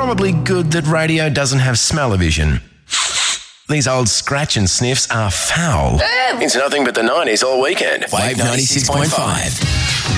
probably good that radio doesn't have smell-o-vision. These old scratch and sniffs are foul. It's nothing but the 90s all weekend. Wave 96.5.